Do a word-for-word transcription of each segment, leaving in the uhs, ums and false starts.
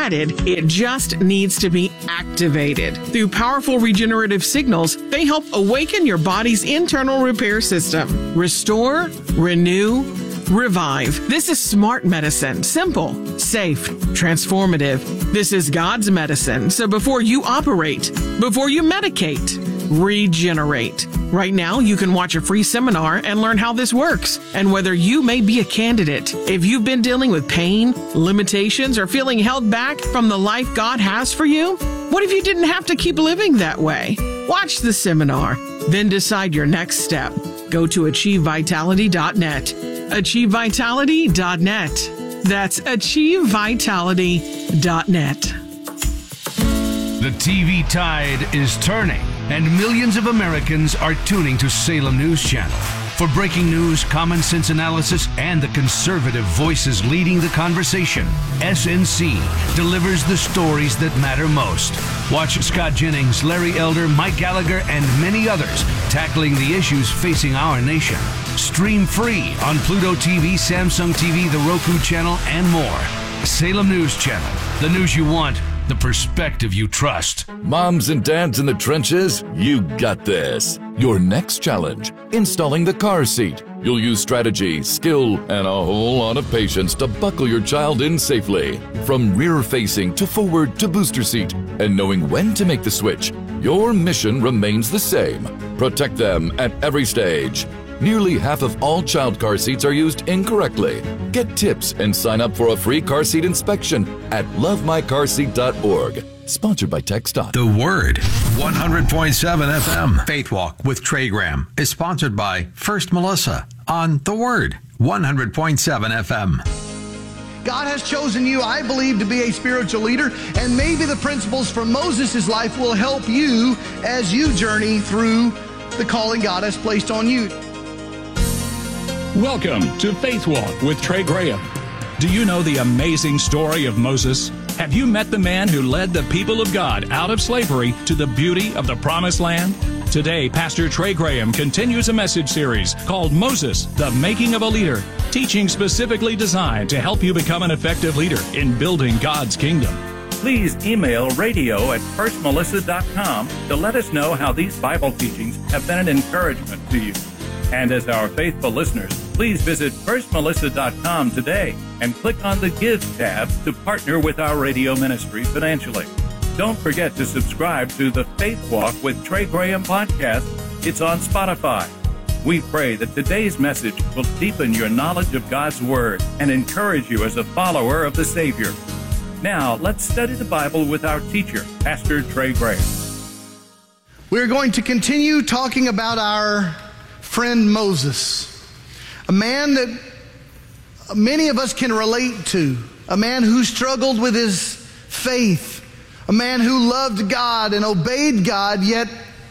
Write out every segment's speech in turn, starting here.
added, it just needs to be activated. Through powerful regenerative signals, they help awaken your body's internal repair system. Restore, renew, revive. This is smart medicine. Simple, safe, transformative. This is God's medicine. So before you operate, before you medicate, regenerate. Right now, you can watch a free seminar and learn how this works and whether you may be a candidate. If you've been dealing with pain, limitations, or feeling held back from the life God has for you, what if you didn't have to keep living that way? Watch the seminar, then decide your next step. Go to achieve vitality dot net. achieve vitality dot net. That's achieve vitality dot net. The T V tide is turning, and millions of Americans are tuning to Salem News Channel. For breaking news, common sense analysis, and the conservative voices leading the conversation, S N C delivers the stories that matter most. Watch Scott Jennings, Larry Elder, Mike Gallagher, and many others tackling the issues facing our nation. Stream free on Pluto T V, Samsung T V, the Roku channel, and more. Salem News Channel, the news you want, the perspective you trust. Moms and dads in the trenches, you got this. Your next challenge, installing the car seat. You'll use strategy, skill, and a whole lot of patience to buckle your child in safely. From rear-facing to forward to booster seat, and knowing when to make the switch, your mission remains the same. Protect them at every stage. Nearly half of all child car seats are used incorrectly. Get tips and sign up for a free car seat inspection at love my car seat dot org. Sponsored by TechStop. The Word, one hundred point seven F M. Faith Walk with Trey Graham is sponsored by First Melissa on The Word, one hundred point seven F M. God has chosen you, I believe, to be a spiritual leader, and maybe the principles from Moses' life will help you as you journey through the calling God has placed on you. Welcome to Faith Walk with Trey Graham. Do you know the amazing story of Moses? Have you met the man who led the people of God out of slavery to the beauty of the Promised Land? Today, Pastor Trey Graham continues a message series called Moses, the Making of a Leader, teaching specifically designed to help you become an effective leader in building God's kingdom. Please email radio at first melissa dot com to let us know how these Bible teachings have been an encouragement to you. And as our faithful listeners, please visit first melissa dot com today and click on the Give tab to partner with our radio ministry financially. Don't forget to subscribe to the Faith Walk with Trey Graham podcast. It's on Spotify. We pray that today's message will deepen your knowledge of God's Word and encourage you as a follower of the Savior. Now, let's study the Bible with our teacher, Pastor Trey Graham. We're going to continue talking about our friend Moses, a man that many of us can relate to, a man who struggled with his faith, a man who loved God and obeyed God, yet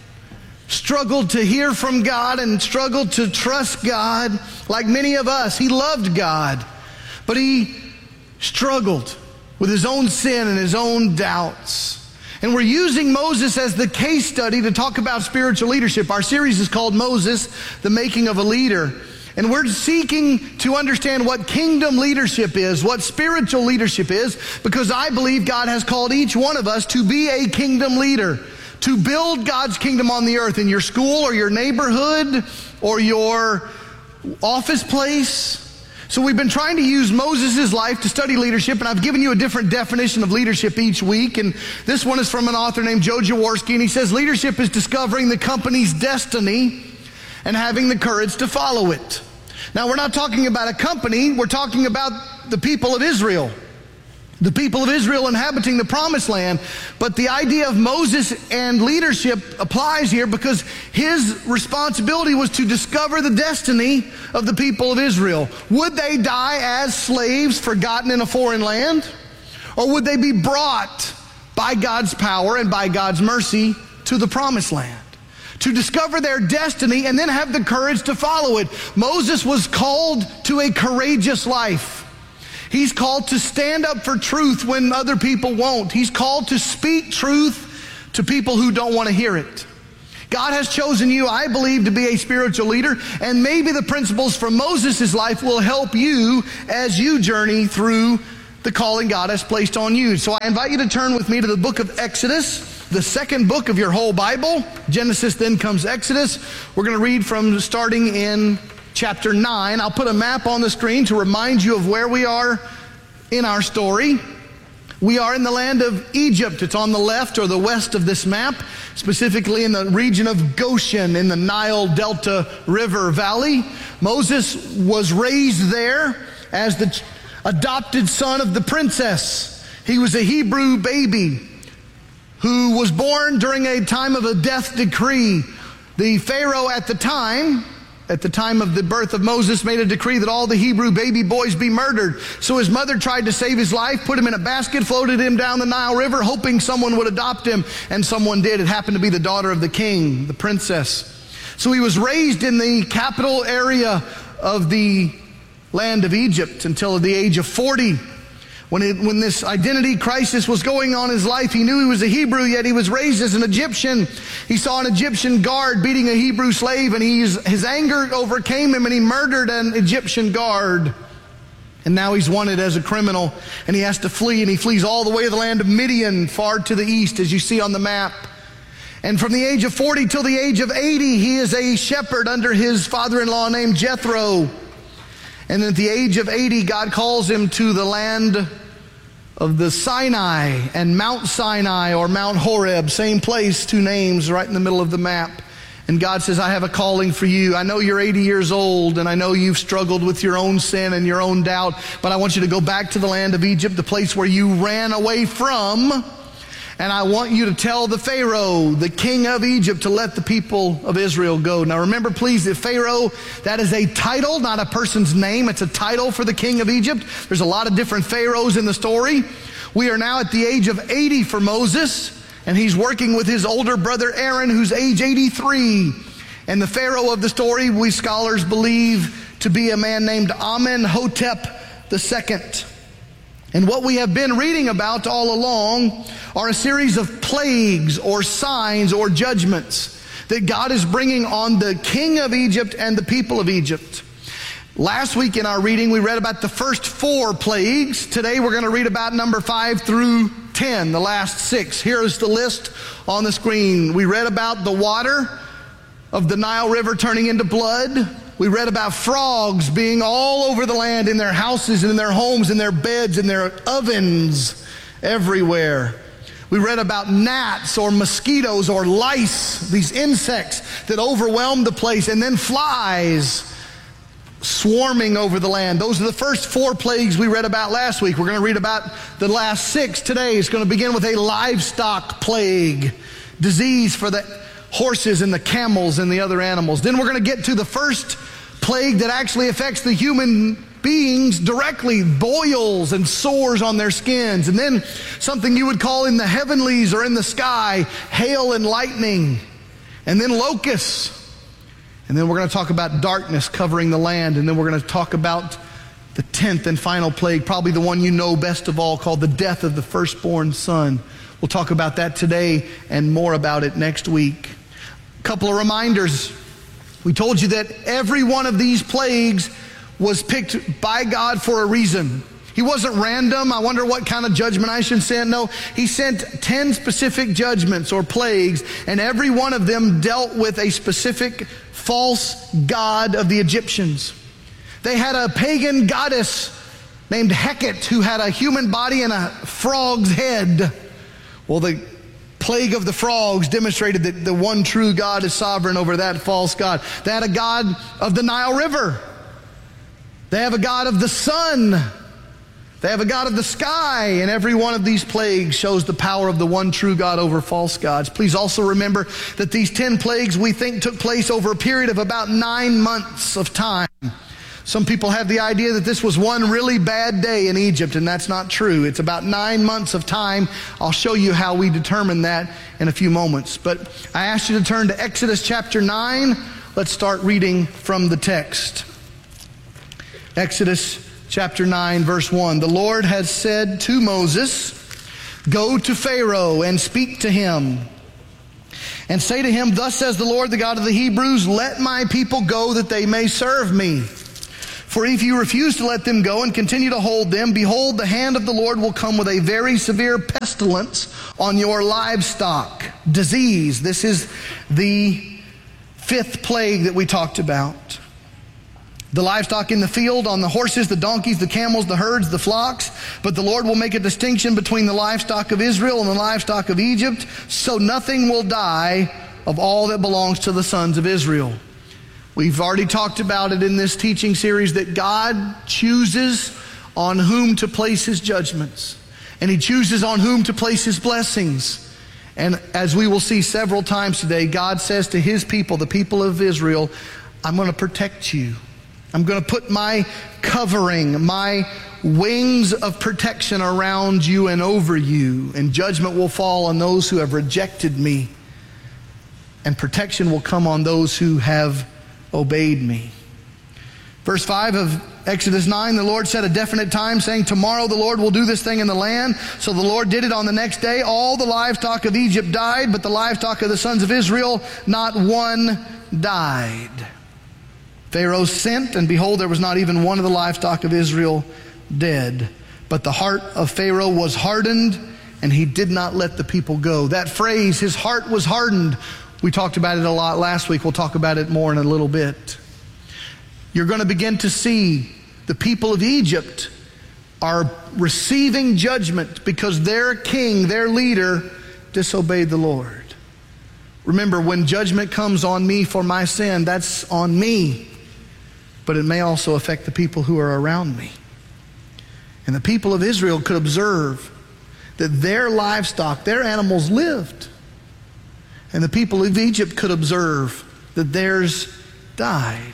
struggled to hear from God and struggled to trust God like many of us. He loved God, but he struggled with his own sin and his own doubts. And we're using Moses as the case study to talk about spiritual leadership. Our series is called Moses, the Making of a Leader. And we're seeking to understand what kingdom leadership is, what spiritual leadership is, because I believe God has called each one of us to be a kingdom leader, to build God's kingdom on the earth in your school or your neighborhood or your office place. So we've been trying to use Moses' life to study leadership, and I've given you a different definition of leadership each week. And this one is from an author named Joe Jaworski, and he says leadership is discovering the company's destiny and having the courage to follow it. Now, we're not talking about a company, we're talking about the people of Israel. The people of Israel inhabiting the Promised Land. But the idea of Moses and leadership applies here because his responsibility was to discover the destiny of the people of Israel. Would they die as slaves forgotten in a foreign land? Or would they be brought by God's power and by God's mercy to the Promised Land? To discover their destiny and then have the courage to follow it. Moses was called to a courageous life. He's called to stand up for truth when other people won't. He's called to speak truth to people who don't want to hear it. God has chosen you, I believe, to be a spiritual leader, and maybe the principles from Moses' life will help you as you journey through the calling God has placed on you. So I invite you to turn with me to the book of Exodus, the second book of your whole Bible. Genesis, then comes Exodus. We're going to read from starting in chapter nine. I'll put a map on the screen to remind you of where we are in our story. We are in the land of Egypt. It's on the left or the west of this map, specifically in the region of Goshen in the Nile Delta River Valley. Moses was raised there as the adopted son of the princess. He was a Hebrew baby who was born during a time of a death decree. The Pharaoh at the time, at the time of the birth of Moses, made a decree that all the Hebrew baby boys be murdered. So his mother tried to save his life, put him in a basket, floated him down the Nile River, hoping someone would adopt him, and someone did. It happened to be the daughter of the king, the princess. So he was raised in the capital area of the land of Egypt until the age of forty. When, it, when this identity crisis was going on in his life, he knew he was a Hebrew, yet he was raised as an Egyptian. He saw an Egyptian guard beating a Hebrew slave, and he's, his anger overcame him, and he murdered an Egyptian guard. And now he's wanted as a criminal, and he has to flee, and he flees all the way to the land of Midian, far to the east, as you see on the map. And from the age of forty till the age of eighty, he is a shepherd under his father-in-law named Jethro. And at the age of eighty, God calls him to the land of the Sinai and Mount Sinai or Mount Horeb, same place, two names right in the middle of the map. And God says, I have a calling for you. I know you're eighty years old, and I know you've struggled with your own sin and your own doubt, but I want you to go back to the land of Egypt, the place where you ran away from. And I want you to tell the Pharaoh, the king of Egypt, to let the people of Israel go. Now remember, please, that Pharaoh, that is a title, not a person's name. It's a title for the king of Egypt. There's a lot of different pharaohs in the story. We are now at the age of eighty for Moses, and he's working with his older brother Aaron, who's age eighty-three. And the Pharaoh of the story, we scholars believe to be a man named Amenhotep the second. And what we have been reading about all along are a series of plagues or signs or judgments that God is bringing on the king of Egypt and the people of Egypt. Last week in our reading, we read about the first four plagues. Today we're going to read about number five through ten, the last six. Here is the list on the screen. We read about the water of the Nile River turning into blood. We read about frogs being all over the land, in their houses and in their homes, in their beds, in their ovens, everywhere. We read about gnats or mosquitoes or lice, these insects that overwhelmed the place, and then flies swarming over the land. Those are the first four plagues we read about last week. We're going to read about the last six today. It's going to begin with a livestock plague, disease for the horses and the camels and the other animals. Then we're going to get to the first plague that actually affects the human beings directly, boils and sores on their skins. And then something you would call in the heavenlies or in the sky, hail and lightning. And then locusts. And then we're going to talk about darkness covering the land. And then we're going to talk about the tenth and final plague, probably the one you know best of all, called the death of the firstborn son. We'll talk about that today and more about it next week. A couple of reminders. We told you that every one of these plagues was picked by God for a reason. He wasn't random. I wonder what kind of judgment I should send. No, he sent ten specific judgments or plagues, and every one of them dealt with a specific false god of the Egyptians. They had a pagan goddess named Hecate who had a human body and a frog's head. Well, the plague of the frogs demonstrated that the one true God is sovereign over that false god. They had a god of the Nile River. They have a god of the sun. They have a god of the sky. And every one of these plagues shows the power of the one true God over false gods. Please also remember that these ten plagues we think took place over a period of about nine months of time. Some people have the idea that this was one really bad day in Egypt, and that's not true. It's about nine months of time. I'll show you how we determine that in a few moments. But I asked you to turn to Exodus chapter nine. Let's start reading from the text. Exodus chapter nine, verse one. The Lord has said to Moses, "Go to Pharaoh and speak to him, and say to him, Thus says the Lord, the God of the Hebrews, let my people go that they may serve me. For if you refuse to let them go and continue to hold them, behold, the hand of the Lord will come with a very severe pestilence on your livestock. Disease. This is the fifth plague that we talked about. The livestock in the field, on the horses, the donkeys, the camels, the herds, the flocks. But the Lord will make a distinction between the livestock of Israel and the livestock of Egypt, so nothing will die of all that belongs to the sons of Israel. We've already talked about it in this teaching series that God chooses on whom to place His judgments. And He chooses on whom to place His blessings. And as we will see several times today, God says to His people, the people of Israel, I'm going to protect you. I'm going to put my covering, my wings of protection around you and over you. And judgment will fall on those who have rejected me. And protection will come on those who have obeyed me. Verse five of Exodus nine, the Lord set a definite time, saying, tomorrow the Lord will do this thing in the land. So the Lord did it on the next day. All the livestock of Egypt died, but the livestock of the sons of Israel, not one died. Pharaoh sent, and behold, there was not even one of the livestock of Israel dead. But the heart of Pharaoh was hardened, and he did not let the people go. That phrase, his heart was hardened, we talked about it a lot last week. We'll talk about it more in a little bit. You're going to begin to see the people of Egypt are receiving judgment because their king, their leader, disobeyed the Lord. Remember, when judgment comes on me for my sin, that's on me. But it may also affect the people who are around me. And the people of Israel could observe that their livestock, their animals lived. And the people of Egypt could observe that theirs died.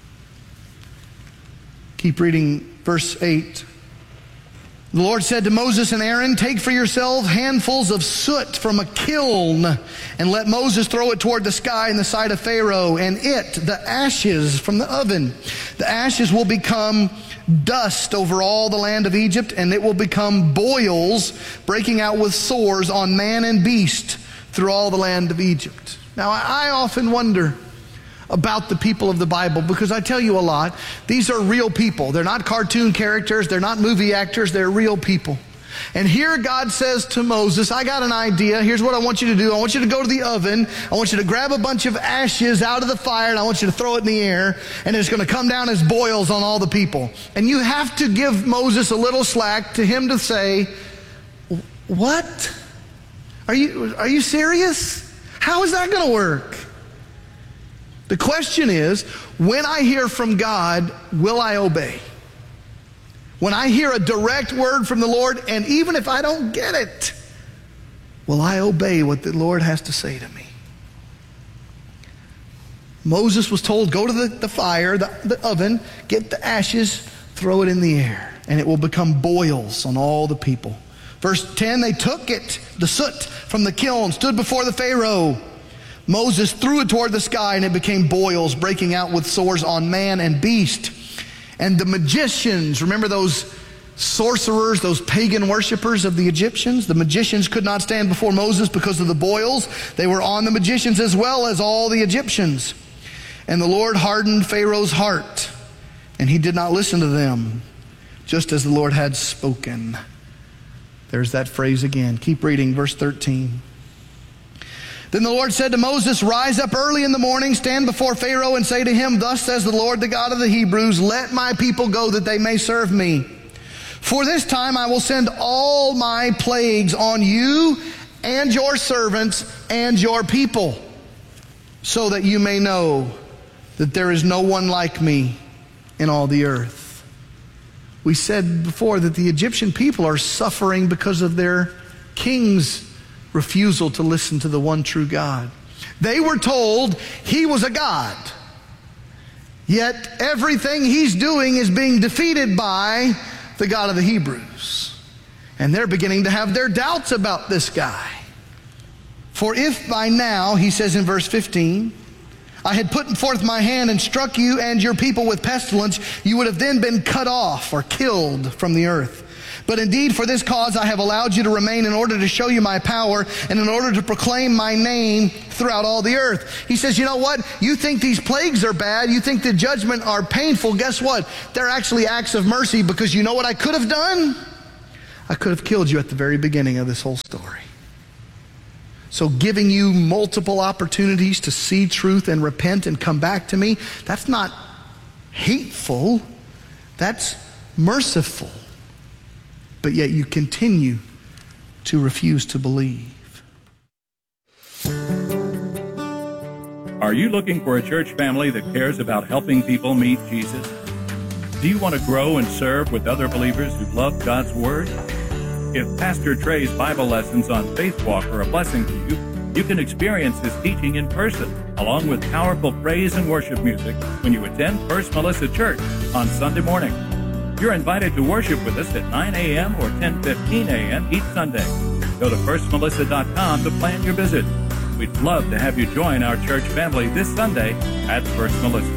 Keep reading verse eight. The Lord said to Moses and Aaron, take for yourselves handfuls of soot from a kiln, and let Moses throw it toward the sky in the sight of Pharaoh, and it, the ashes from the oven, the ashes will become dust over all the land of Egypt, and it will become boils breaking out with sores on man and beast through all the land of Egypt. Now, I often wonder about the people of the Bible, because I tell you a lot, these are real people. They're not cartoon characters. They're not movie actors. They're real people. And here God says to Moses, I got an idea. Here's what I want you to do. I want you to go to the oven. I want you to grab a bunch of ashes out of the fire, and I want you to throw it in the air, and it's going to come down as boils on all the people. And you have to give Moses a little slack to him to say, what? Are you, are you serious? How is that going to work? The question is, when I hear from God, will I obey? When I hear a direct word from the Lord, and even if I don't get it, will I obey what the Lord has to say to me? Moses was told, go to the, the fire, the, the oven, get the ashes, throw it in the air, and it will become boils on all the people. Verse ten, they took it, the soot from the kiln, stood before the Pharaoh. Moses threw it toward the sky, and it became boils, breaking out with sores on man and beast. And the magicians, remember those sorcerers, those pagan worshipers of the Egyptians? The magicians could not stand before Moses because of the boils. They were on the magicians as well as all the Egyptians. And the Lord hardened Pharaoh's heart, and he did not listen to them, just as the Lord had spoken. There's that phrase again. Keep reading, verse thirteen. Then the Lord said to Moses, rise up early in the morning, stand before Pharaoh, and say to him, thus says the Lord, the God of the Hebrews, let my people go that they may serve me. For this time I will send all my plagues on you and your servants and your people, so that you may know that there is no one like me in all the earth. We said before that the Egyptian people are suffering because of their king's refusal to listen to the one true God. They were told he was a God, yet everything he's doing is being defeated by the God of the Hebrews. And they're beginning to have their doubts about this guy. For if by now, he says in verse fifteen, I had put forth my hand and struck you and your people with pestilence, you would have then been cut off or killed from the earth. But indeed, for this cause I have allowed you to remain, in order to show you my power and in order to proclaim my name throughout all the earth. He says, you know what? You think these plagues are bad. You think the judgment are painful. Guess what? They're actually acts of mercy, because you know what I could have done? I could have killed you at the very beginning of this whole story. So giving you multiple opportunities to see truth and repent and come back to me, that's not hateful. That's merciful. But yet you continue to refuse to believe. Are you looking for a church family that cares about helping people meet Jesus? Do you want to grow and serve with other believers who love God's Word? If Pastor Trey's Bible lessons on Faith Walk are a blessing to you, you can experience his teaching in person, along with powerful praise and worship music when you attend First Melissa Church on Sunday morning. You're invited to worship with us at nine a.m. or ten fifteen a.m. each Sunday. Go to first melissa dot com to plan your visit. We'd love to have you join our church family this Sunday at First Melissa.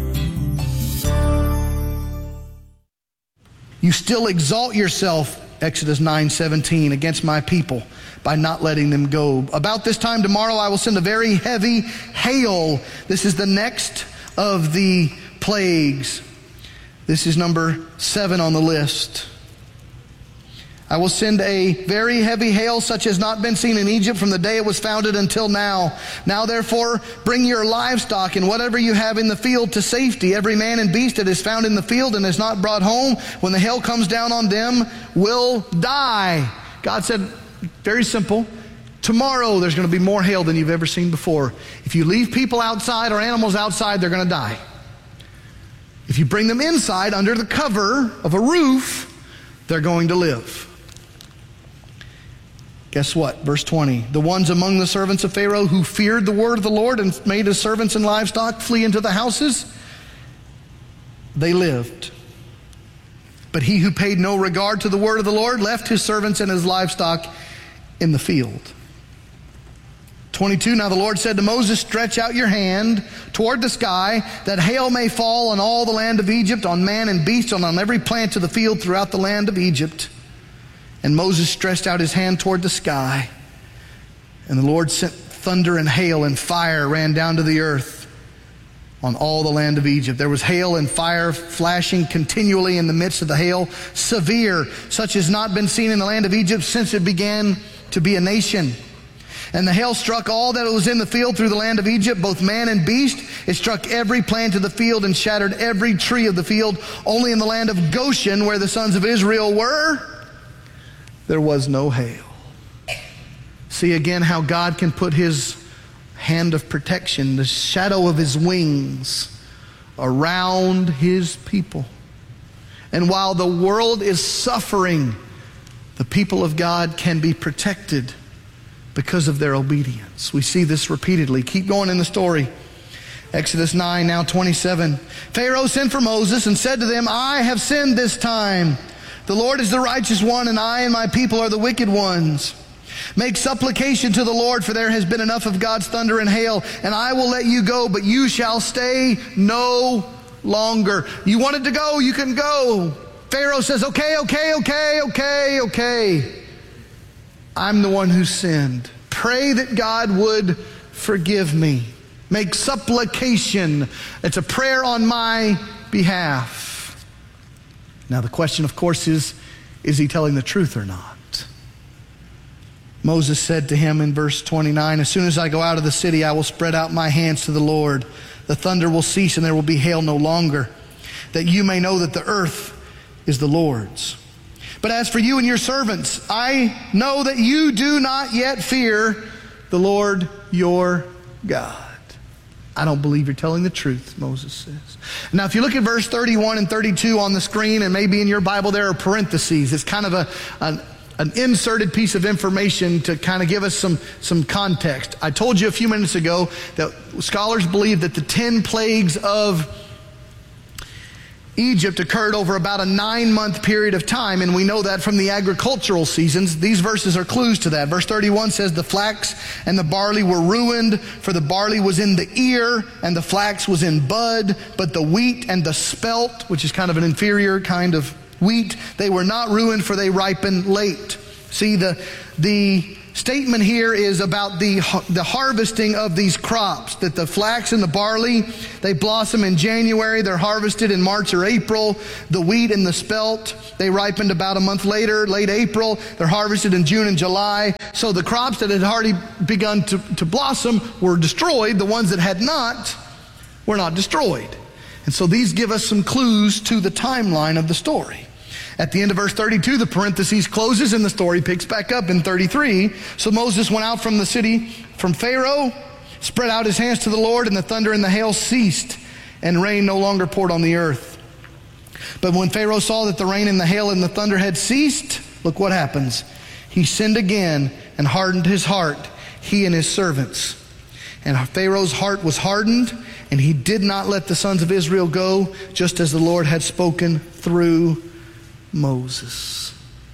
You still exalt yourself, Exodus nine seventeen, against my people by not letting them go. About this time tomorrow I will send a very heavy hail. This is the next of the plagues. This is number seven on the list. I will send a very heavy hail such as not been seen in Egypt from the day it was founded until now. Now therefore bring your livestock and whatever you have in the field to safety. Every man and beast that is found in the field and is not brought home, when the hail comes down on them, will die. God said, very simple, tomorrow there's going to be more hail than you've ever seen before. If you leave people outside or animals outside, they're going to die. If you bring them inside under the cover of a roof, they're going to live. Guess what? Verse twenty. The ones among the servants of Pharaoh who feared the word of the Lord and made his servants and livestock flee into the houses, they lived. But he who paid no regard to the word of the Lord left his servants and his livestock in the field. twenty-two. Now the Lord said to Moses, stretch out your hand toward the sky, that hail may fall on all the land of Egypt, on man and beast, and on every plant of the field throughout the land of Egypt. And Moses stretched out his hand toward the sky, and the Lord sent thunder and hail, and fire ran down to the earth on all the land of Egypt. There was hail and fire flashing continually in the midst of the hail, severe, such as not been seen in the land of Egypt since it began to be a nation. And the hail struck all that was in the field through the land of Egypt, both man and beast. It struck every plant of the field and shattered every tree of the field. Only in the land of Goshen, where the sons of Israel were, there was no hail. See again how God can put his hand of protection, the shadow of his wings, around his people. And while the world is suffering, the people of God can be protected because of their obedience. We see this repeatedly. Keep going in the story. Exodus nine, now twenty-seven. Pharaoh sent for Moses and said to them, I have sinned this time. The Lord is the righteous one, and I and my people are the wicked ones. Make supplication to the Lord, for there has been enough of God's thunder and hail, and I will let you go, but you shall stay no longer. You wanted to go, you can go. Pharaoh says, okay, okay, okay, okay, okay. I'm the one who sinned. Pray that God would forgive me. Make supplication. It's a prayer on my behalf. Now the question, of course, is, is he telling the truth or not? Moses said to him in verse twenty-nine, as soon as I go out of the city, I will spread out my hands to the Lord. The thunder will cease and there will be hail no longer, that you may know that the earth is the Lord's. But as for you and your servants, I know that you do not yet fear the Lord your God. I don't believe you're telling the truth, Moses says. Now, if you look at verse thirty-one and thirty-two on the screen, and maybe in your Bible there are parentheses, it's kind of a, an, an inserted piece of information to kind of give us some, some context. I told you a few minutes ago that scholars believe that the ten plagues of Egypt occurred over about a nine-month period of time, and we know that from the agricultural seasons. These verses are clues to that. Verse thirty-one says, the flax and the barley were ruined, for the barley was in the ear, and the flax was in bud, but the wheat and the spelt, which is kind of an inferior kind of wheat, they were not ruined, for they ripened late. See, the, the statement here is about the, the harvesting of these crops, that the flax and the barley, they blossom in January, they're harvested in March or April. The wheat and the spelt, they ripened about a month later, late April. They're harvested in June and July. So the crops that had already begun to, to blossom were destroyed. The ones that had not were not destroyed. And so these give us some clues to the timeline of the story. At the end of verse thirty-two, the parentheses closes and the story picks back up in thirty-three. So Moses went out from the city, from Pharaoh, spread out his hands to the Lord, and the thunder and the hail ceased, and rain no longer poured on the earth. But when Pharaoh saw that the rain and the hail and the thunder had ceased, look what happens. He sinned again and hardened his heart, he and his servants. And Pharaoh's heart was hardened, and he did not let the sons of Israel go, just as the Lord had spoken through Moses.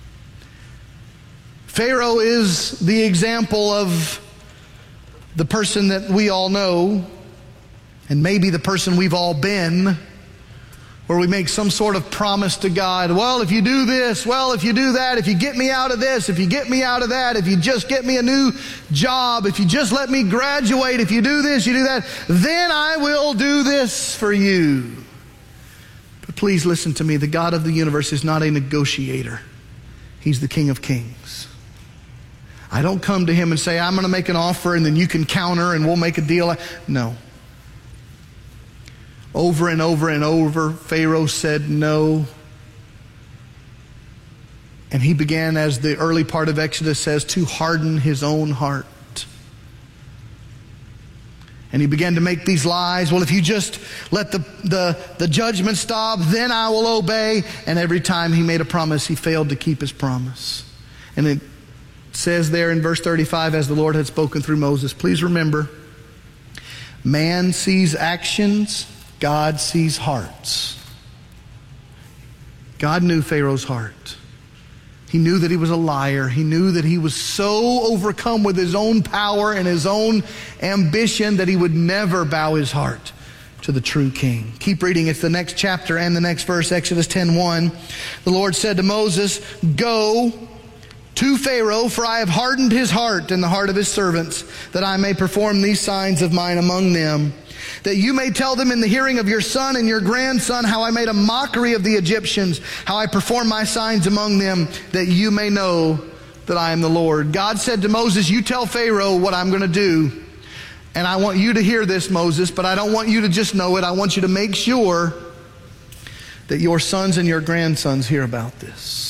Pharaoh is the example of the person that we all know, and maybe the person we've all been, where we make some sort of promise to God. Well, if you do this, well, if you do that, if you get me out of this, if you get me out of that, if you just get me a new job, if you just let me graduate, if you do this, you do that, then I will do this for you. But please listen to me. The God of the universe is not a negotiator. He's the King of Kings. I don't come to him and say, I'm going to make an offer and then you can counter and we'll make a deal. No. Over and over and over, Pharaoh said no. And he began, as the early part of Exodus says, to harden his own heart. And he began to make these lies. Well, if you just let the, the, the judgment stop, then I will obey. And every time he made a promise, he failed to keep his promise. And it says there in verse thirty-five, as the Lord had spoken through Moses, please remember, man sees actions, God sees hearts. God knew Pharaoh's heart. He knew that he was a liar. He knew that he was so overcome with his own power and his own ambition that he would never bow his heart to the true king. Keep reading. It's the next chapter and the next verse, Exodus ten one. The Lord said to Moses, go to Pharaoh, for I have hardened his heart and the heart of his servants, that I may perform these signs of mine among them, that you may tell them in the hearing of your son and your grandson how I made a mockery of the Egyptians, how I performed my signs among them, that you may know that I am the Lord. God said to Moses, you tell Pharaoh what I'm going to do. And I want you to hear this, Moses, but I don't want you to just know it. I want you to make sure that your sons and your grandsons hear about this.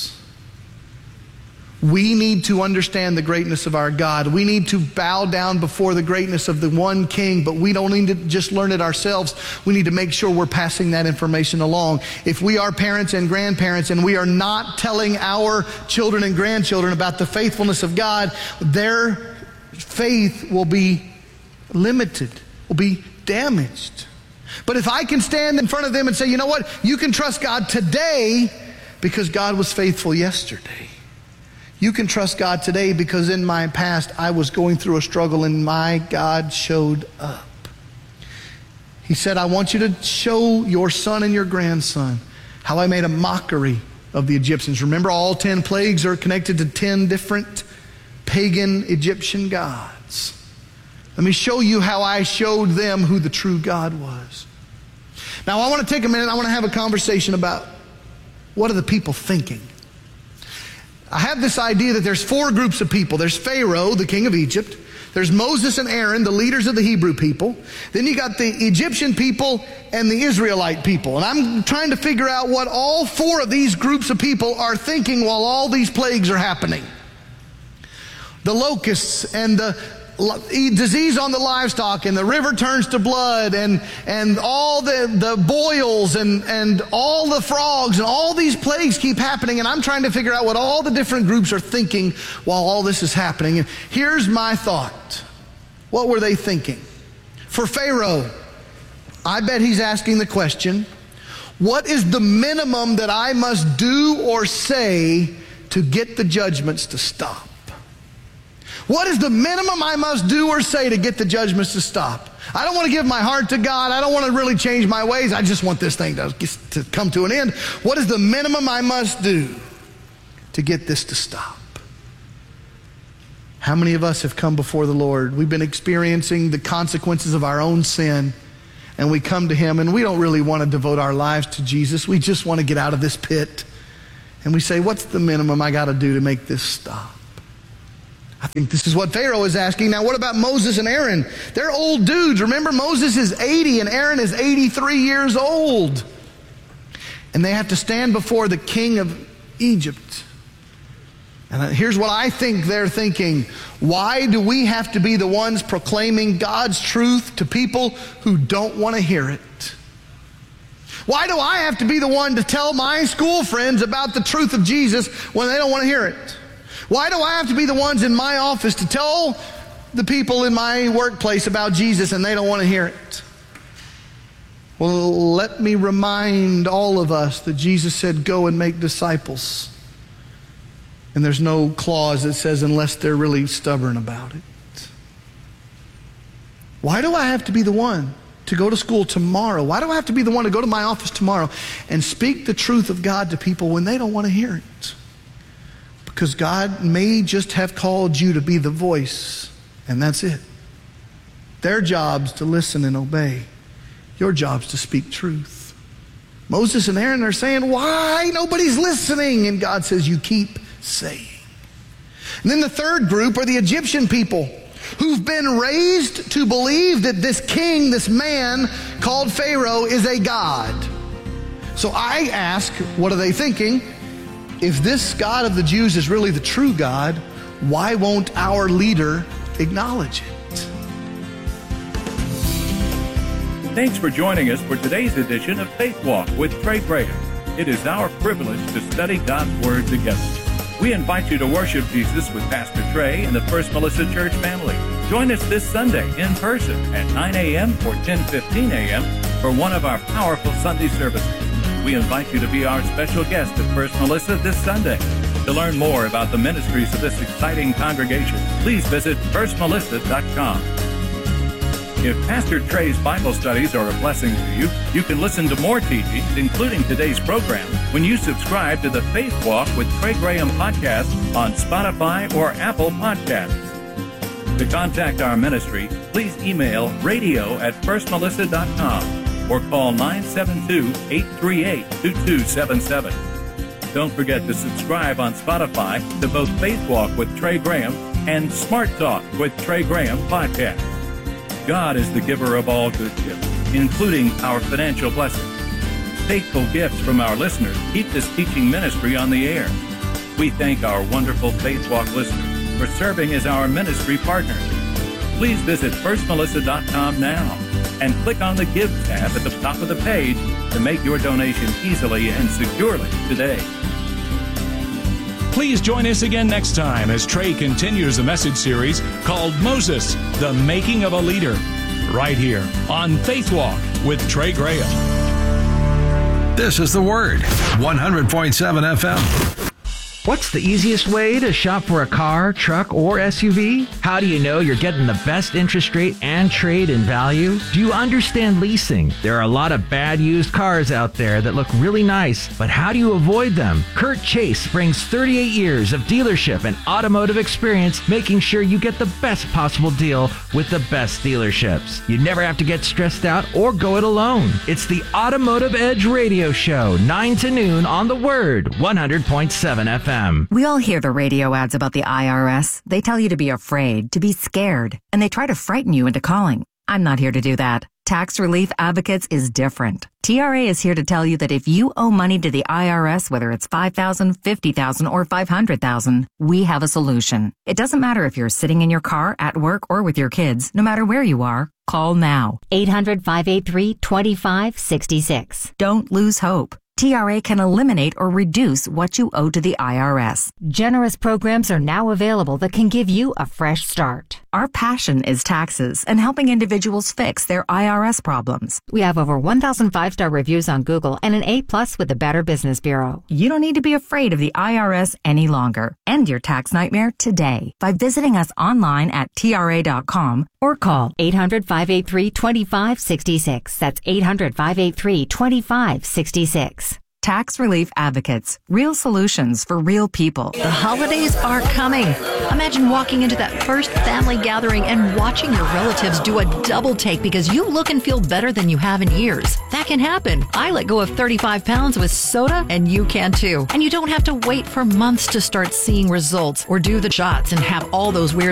We need to understand the greatness of our God. We need to bow down before the greatness of the one King, but we don't need to just learn it ourselves. We need to make sure we're passing that information along. If we are parents and grandparents and we are not telling our children and grandchildren about the faithfulness of God, their faith will be limited, will be damaged. But if I can stand in front of them and say, you know what, you can trust God today because God was faithful yesterday. You can trust God today because in my past I was going through a struggle and my God showed up. He said, I want you to show your son and your grandson how I made a mockery of the Egyptians. Remember, all ten plagues are connected to ten different pagan Egyptian gods. Let me show you how I showed them who the true God was. Now I want to take a minute. I want to have a conversation about what are the people thinking. I have this idea that there's four groups of people. There's Pharaoh, the king of Egypt. There's Moses and Aaron, the leaders of the Hebrew people. Then you got the Egyptian people and the Israelite people. And I'm trying to figure out what all four of these groups of people are thinking while all these plagues are happening. The locusts and the disease on the livestock, and the river turns to blood, and and all the the boils and and all the frogs, and all these plagues keep happening, and I'm trying to figure out what all the different groups are thinking while all this is happening. And here's my thought. What were they thinking? For Pharaoh, I bet he's asking the question, what is the minimum that I must do or say to get the judgments to stop? What is the minimum I must do or say to get the judgments to stop? I don't want to give my heart to God. I don't want to really change my ways. I just want this thing to, to come to an end. What is the minimum I must do to get this to stop? How many of us have come before the Lord? We've been experiencing the consequences of our own sin, and we come to Him, and we don't really want to devote our lives to Jesus. We just want to get out of this pit. And we say, what's the minimum I got to do to make this stop? I think this is what Pharaoh is asking. Now, what about Moses and Aaron? They're old dudes. Remember, Moses is eighty and Aaron is eighty-three years old. And they have to stand before the king of Egypt. And here's what I think they're thinking. Why do we have to be the ones proclaiming God's truth to people who don't want to hear it? Why do I have to be the one to tell my school friends about the truth of Jesus when they don't want to hear it? Why do I have to be the ones in my office to tell the people in my workplace about Jesus and they don't want to hear it? Well, let me remind all of us that Jesus said, go and make disciples. And there's no clause that says unless they're really stubborn about it. Why do I have to be the one to go to school tomorrow? Why do I have to be the one to go to my office tomorrow and speak the truth of God to people when they don't want to hear it? Because God may just have called you to be the voice, and that's it. Their job's to listen and obey. Your job's to speak truth. Moses and Aaron are saying, why? Nobody's listening. And God says, you keep saying. And then the third group are the Egyptian people who've been raised to believe that this king, this man called Pharaoh, is a god. So I ask, what are they thinking? If this God of the Jews is really the true God, why won't our leader acknowledge it? Thanks for joining us for today's edition of Faith Walk with Trey Graham. It is our privilege to study God's Word together. We invite you to worship Jesus with Pastor Trey and the First Melissa Church family. Join us this Sunday in person at nine a.m. or ten fifteen a.m. for one of our powerful Sunday services. We invite you to be our special guest at First Melissa this Sunday. To learn more about the ministries of this exciting congregation, please visit first melissa dot com. If Pastor Trey's Bible studies are a blessing to you, you can listen to more teachings, including today's program, when you subscribe to the Faith Walk with Trey Graham podcast on Spotify or Apple Podcasts. To contact our ministry, please email radio at first melissa dot com. or call nine seven two, eight three eight, two two seven seven. Don't forget to subscribe on Spotify to both Faith Walk with Trey Graham and Smart Talk with Trey Graham podcast. God is the giver of all good gifts, including our financial blessings. Faithful gifts from our listeners keep this teaching ministry on the air. We thank our wonderful Faith Walk listeners for serving as our ministry partners. Please visit first melissa dot com now and click on the Give tab at the top of the page to make your donation easily and securely today. Please join us again next time as Trey continues a message series called Moses, the Making of a Leader, right here on Faith Walk with Trey Graham. This is The Word, one hundred point seven F M. What's the easiest way to shop for a car, truck, or S U V? How do you know you're getting the best interest rate and trade in value? Do you understand leasing? There are a lot of bad used cars out there that look really nice, but how do you avoid them? Kurt Chase brings thirty-eight years of dealership and automotive experience, making sure you get the best possible deal with the best dealerships. You never have to get stressed out or go it alone. It's the Automotive Edge Radio Show, nine to noon on The Word, one hundred point seven F M. We all hear the radio ads about the I R S. They tell you to be afraid, to be scared, and they try to frighten you into calling. I'm not here to do that. Tax Relief Advocates is different. T R A is here to tell you that if you owe money to the I R S, whether it's five thousand dollars, fifty thousand dollars, or five hundred thousand dollars, we have a solution. It doesn't matter if you're sitting in your car, at work, or with your kids. No matter where you are, call now. eight hundred, five eight three, two five six six. Don't lose hope. T R A can eliminate or reduce what you owe to the I R S. Generous programs are now available that can give you a fresh start. Our passion is taxes and helping individuals fix their I R S problems. We have over one thousand five-star reviews on Google and an A plus with the Better Business Bureau. You don't need to be afraid of the I R S any longer. End your tax nightmare today by visiting us online at T R A dot com or call eight hundred, five eight three, two five six six. That's eight hundred, five eight three, two five six six. Tax Relief Advocates. Real solutions for real people. The holidays are coming. Imagine walking into that first family gathering and watching your relatives do a double take because you look and feel better than you have in years. That can happen. I let go of thirty-five pounds with soda, and you can too. And you don't have to wait for months to start seeing results or do the shots and have all those weird